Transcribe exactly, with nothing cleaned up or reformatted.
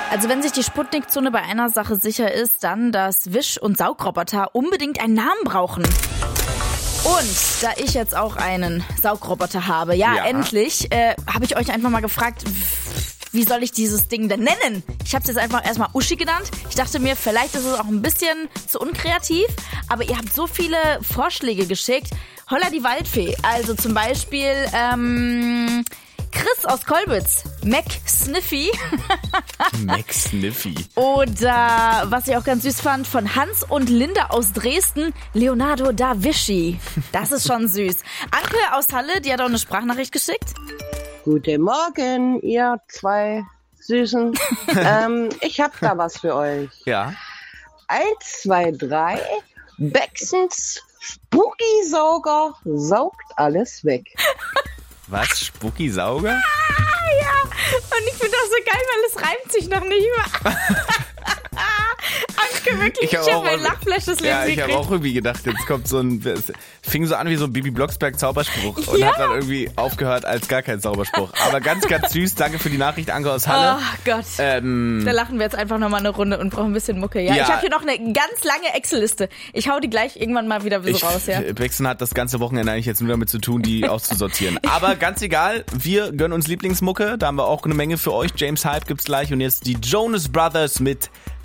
Also wenn sich die Sputnik-Zone bei einer Sache sicher ist, dann, dass Wisch- und Saugroboter unbedingt einen Namen brauchen. Und da ich jetzt auch einen Saugroboter habe, ja, ja. endlich, äh, habe ich euch einfach mal gefragt, wie soll ich dieses Ding denn nennen? Ich habe es jetzt einfach erstmal Uschi genannt. Ich dachte mir, vielleicht ist es auch ein bisschen zu unkreativ, aber ihr habt so viele Vorschläge geschickt. Holla die Waldfee, also zum Beispiel ähm, Chris aus Kolbitz, Mac Sniffy. Mac Sniffy. Oder, was ich auch ganz süß fand, von Hans und Linda aus Dresden, Leonardo da Vinci. Das ist schon süß. Anke aus Halle, die hat auch eine Sprachnachricht geschickt. Guten Morgen, ihr zwei Süßen. ähm, ich hab da was für euch. Ja. Eins, zwei, drei. Baxens Spooky-Sauger saugt alles weg. Was? Spooky-Sauger? Ah, ja. Und ich finde das so geil, weil es reimt sich noch nicht mal. Anke, wirklich, ich, ich habe mein Lachflash des Lebens Ja, ich gekriegt. habe auch irgendwie gedacht, jetzt kommt so ein, es fing so an wie so ein Bibi Blocksberg-Zauberspruch und Ja. hat dann irgendwie aufgehört als gar kein Zauberspruch. Aber ganz, ganz süß, danke für die Nachricht, Anke aus Halle. Oh Gott, Ähm, da lachen wir jetzt einfach nochmal eine Runde und brauchen ein bisschen Mucke. Ja, Ja. ich habe hier noch eine ganz lange Excel-Liste. Ich hau die gleich irgendwann mal wieder so ich, raus, ja. Baxen hat das ganze Wochenende eigentlich jetzt nur damit zu tun, die auszusortieren. Aber ganz egal, wir gönnen uns Lieblingsmucke, da haben wir auch eine Menge für euch. James Hype gibt's gleich und jetzt die Jonas Brothers mit